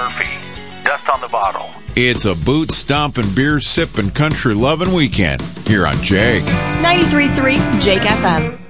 Murphy. Dust on the bottle. It's a boot stomping, beer sipping, country loving weekend here on Jake. 93.3 Jake FM.